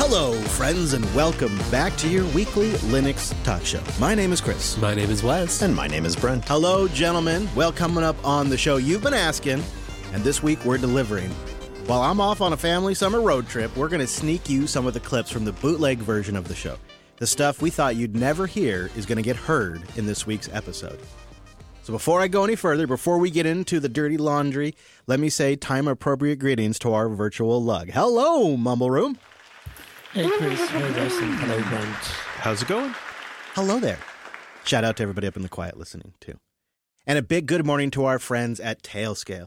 Hello, friends, and welcome back to your weekly Linux talk show. My name is Chris. My name is Wes. And my name is Brent. Hello, gentlemen. Well, coming up on the show you've been asking, and this week we're delivering. While I'm off on a family summer road trip, we're going to sneak you some of the clips from the bootleg version of the show. The stuff we thought you'd never hear is going to get heard in this week's episode. So before I go any further, before we get into the dirty laundry, let me say time-appropriate greetings to our virtual lug. Hello, Mumble Room. Hey, Chris. Hey, Wes. And hello, Brent. How's it going? Hello there. Shout out to everybody up in the quiet listening, too. And a big good morning to our friends at Tailscale.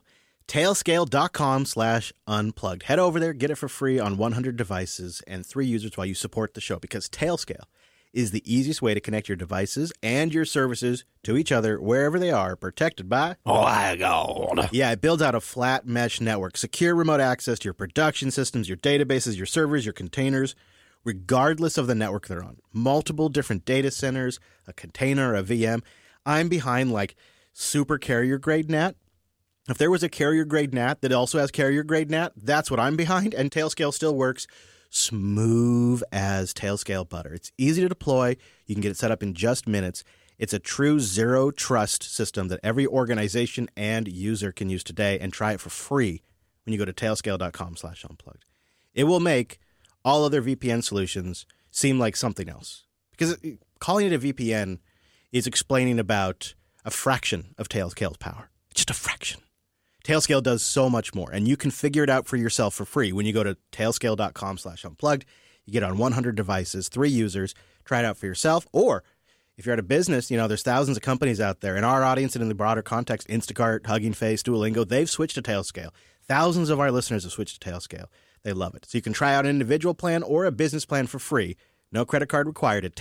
Tailscale.com/unplugged. Head over there, get it for free on 100 devices and 3 users while you support the show, because Tailscale is the easiest way to connect your devices and your services to each other wherever they are, protected by God. Yeah, it builds out a flat mesh network, secure remote access to your production systems, your databases, your servers, your containers, regardless of the network they're on. Multiple different data centers, a container, a VM. I'm behind like super carrier grade NAT. If there was a carrier grade NAT that also has carrier grade NAT, that's what I'm behind, and Tailscale still works smooth as Tailscale butter. It's easy to deploy. You can get it set up in just minutes. It's a true zero trust system that every organization and user can use today, and try it for free when you go to tailscale.com/unplugged. It will make all other VPN solutions seem like something else, because calling it a VPN is explaining about a fraction of Tailscale's power. Just a fraction. Tailscale does so much more, and you can figure it out for yourself for free when you go to tailscale.com/unplugged. You get it on 100 devices, 3 users. Try it out for yourself. Or if you're at a business, there's thousands of companies out there. In our audience and in the broader context, Instacart, Hugging Face, Duolingo, they've switched to Tailscale. Thousands of our listeners have switched to Tailscale. They love it. So you can try out an individual plan or a business plan for free. No credit card required at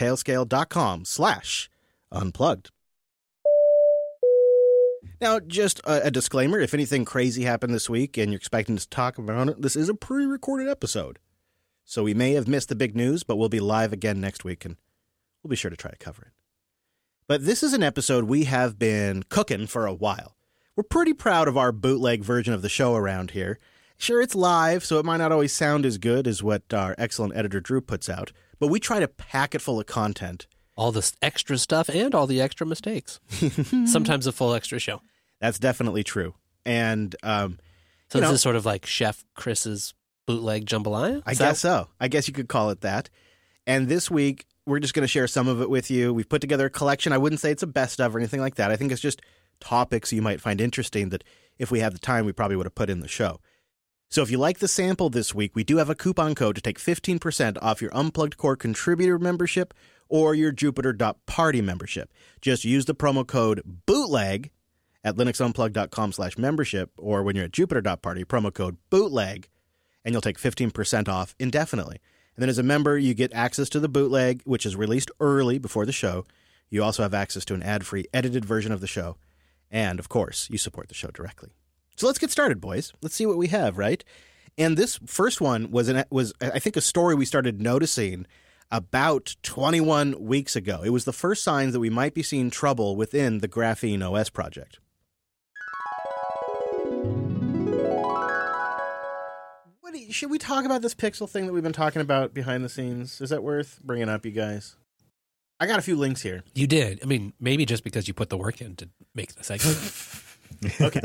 tailscale.com/unplugged. Now, just a disclaimer, if anything crazy happened this week and you're expecting us to talk about it, this is a pre-recorded episode. So we may have missed the big news, but we'll be live again next week, and we'll be sure to try to cover it. But this is an episode we have been cooking for a while. We're pretty proud of our bootleg version of the show around here. Sure, it's live, so it might not always sound as good as what our excellent editor Drew puts out, but we try to pack it full of content. All this extra stuff and all the extra mistakes. Sometimes a full extra show. That's definitely true. And so this is sort of like Chef Chris's bootleg jambalaya? I guess so. I guess you could call it that. And this week, we're just going to share some of it with you. We've put together a collection. I wouldn't say it's a best of or anything like that. I think it's just topics you might find interesting that if we had the time, we probably would have put in the show. So if you like the sample this week, we do have a coupon code to take 15% off your Unplugged Core contributor membership or your Jupiter.party membership. Just use the promo code BOOTLEG at linuxunplugged.com/membership, or when you're at Jupiter.party, promo code BOOTLEG, and you'll take 15% off indefinitely. And then as a member, you get access to the bootleg, which is released early before the show. You also have access to an ad-free edited version of the show. And, of course, you support the show directly. So let's get started, boys. Let's see what we have, right? And this first one was I think, a story we started noticing about 21 weeks ago. It was the first signs that we might be seeing trouble within the Graphene OS project. Should we talk about this Pixel thing that we've been talking about behind the scenes? Is that worth bringing up, you guys? I got a few links here. You did. I mean, maybe just because you put the work in to make the segment. Okay.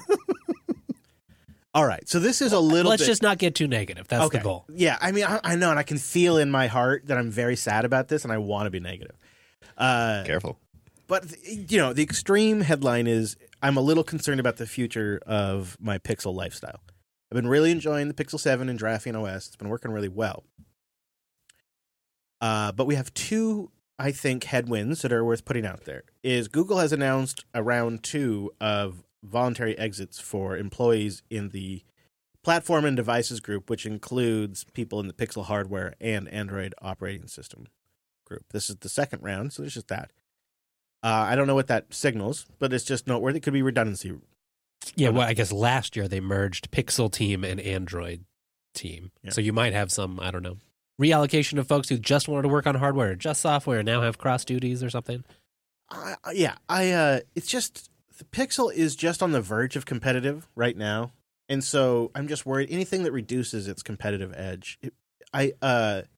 All right. So this is a little Let's just not get too negative. That's the goal. Yeah. I mean, I know, and I can feel in my heart that I'm very sad about this, and I want to be negative. Careful. But, the extreme headline is, I'm a little concerned about the future of my Pixel lifestyle. I've been really enjoying the Pixel 7 and Graphene OS. It's been working really well. But we have 2, I think, headwinds that are worth putting out there. Is Google has announced a round 2 of voluntary exits for employees in the platform and devices group, which includes people in the Pixel hardware and Android operating system group. This is the second round, so there's just that. I don't know what that signals, but it's just noteworthy. It could be redundancy. Yeah, well, I guess last year they merged Pixel team and Android team. Yeah. So you might have some, I don't know, reallocation of folks who just wanted to work on hardware, just software, now have cross duties or something. It's just, the Pixel is just on the verge of competitive right now. And so I'm just worried anything that reduces its competitive edge, the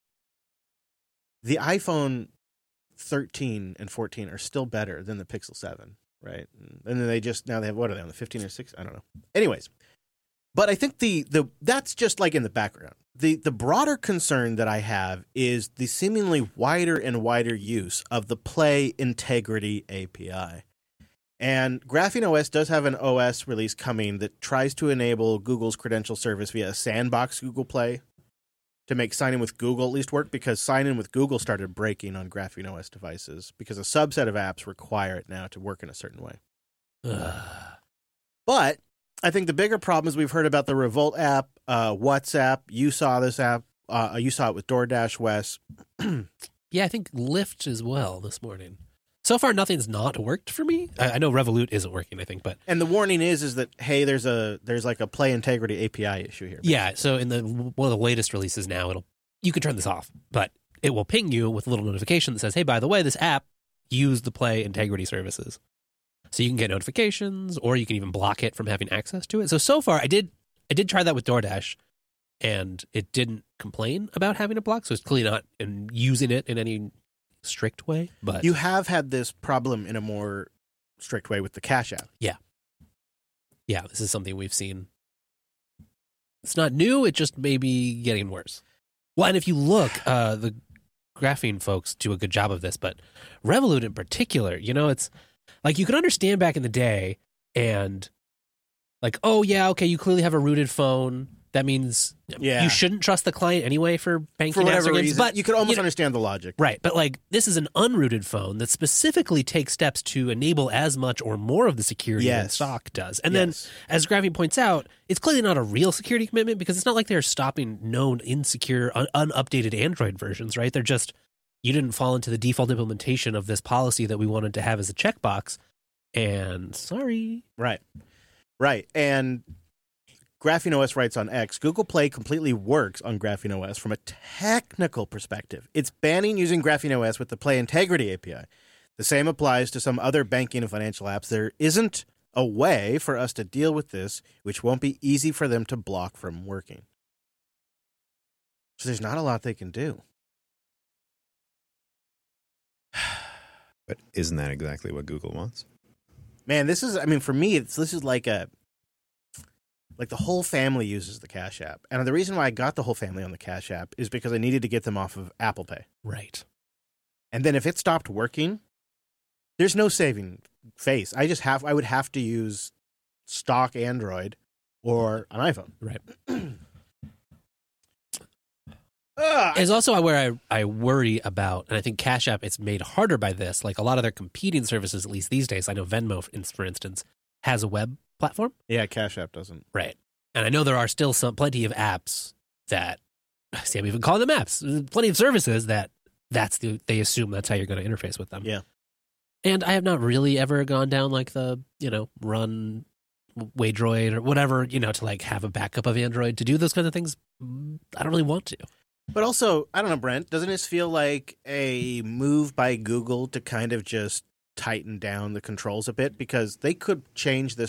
iPhone 13 and 14 are still better than the Pixel 7, right? And then now they have, what are they on, the 15 or 6? I don't know. Anyways, but I think that's just like in the background. The broader concern that I have is the seemingly wider and wider use of the Play Integrity API. And Graphene OS does have an OS release coming that tries to enable Google's credential service via a sandbox Google Play to make sign-in with Google at least work, because sign-in with Google started breaking on Graphene OS devices because a subset of apps require it now to work in a certain way. But I think the bigger problem is we've heard about the Revolt app, WhatsApp. You saw this app. You saw it with DoorDash, Wes. Yeah, I think Lyft as well this morning. So far, nothing's not worked for me. I know Revolut isn't working, I think, but and the warning is that, hey, there's like a Play Integrity API issue here. Basically. Yeah, so in one of the latest releases now, you can turn this off, but it will ping you with a little notification that says, hey, by the way, this app used the Play Integrity services. So you can get notifications, or you can even block it from having access to it. So far, I did try that with DoorDash, and it didn't complain about having it blocked, so it's clearly not using it in any strict way. But you have had this problem in a more strict way with the Cash App. Yeah, this is something we've seen. It's not new, it just may be getting worse. Well, and if you look, the Graphene folks do a good job of this, but Revolut in particular, it's like you can understand back in the day and like, oh yeah, okay, you clearly have a rooted phone. That means you shouldn't trust the client anyway for banking for whatever reason. Reason. But you could almost understand the logic. Right. But like this is an unrooted phone that specifically takes steps to enable as much or more of the security that SOC does. And then as Graphene points out, it's clearly not a real security commitment because it's not like they're stopping known insecure, unupdated Android versions, right? They're just, you didn't fall into the default implementation of this policy that we wanted to have as a checkbox. And sorry. Right. And Graphene OS writes on X, Google Play completely works on Graphene OS from a technical perspective. It's banning using Graphene OS with the Play Integrity API. The same applies to some other banking and financial apps. There isn't a way for us to deal with this, which won't be easy for them to block from working. So there's not a lot they can do. But isn't that exactly what Google wants? Man, this is, for me, this is like the whole family uses the Cash App. And the reason why I got the whole family on the Cash App is because I needed to get them off of Apple Pay. Right. And then if it stopped working, there's no saving face. I would have to use stock Android or an iPhone. Right. It's also where I worry about, and I think Cash App, it's made harder by this. Like a lot of their competing services, at least these days, I know Venmo, for instance, has a web platform. Yeah, Cash App doesn't. Right. And I know there are still plenty of apps that, see, I'm even calling them apps, plenty of services they assume that's how you're going to interface with them. Yeah. And I have not really ever gone down like the, run Waydroid or whatever, to like have a backup of Android to do those kinds of things. I don't really want to. But also, I don't know, Brent, doesn't this feel like a move by Google to kind of just tighten down the controls a bit? Because they could change this